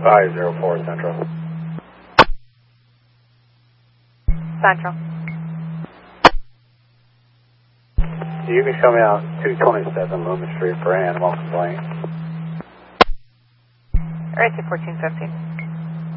504 Central. Central. You can show me out 227 Loomis Street for animal complaint. Right to 1450.